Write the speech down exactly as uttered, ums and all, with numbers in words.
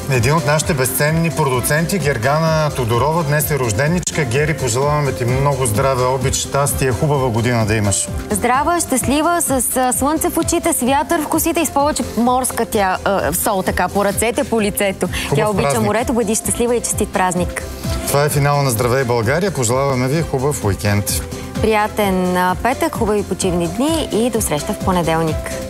Един от нашите безценни продуценти, Гергана Тодорова, днес е рожденичка. Гери, пожелаваме ти много здраве, обич, щастие, хубава година да имаш. Здрава, щастлива, с слънце в очите, с вятър в косите и с повече морска тя, е, сол така по ръцете, по лицето. Хубав тя обича празник. Морето, бъди щастлива и честит празник. Това е финала на Здравей България. Пожелаваме ви хубав уикенд. Приятен петък, хубави почивни дни и до среща в понеделник.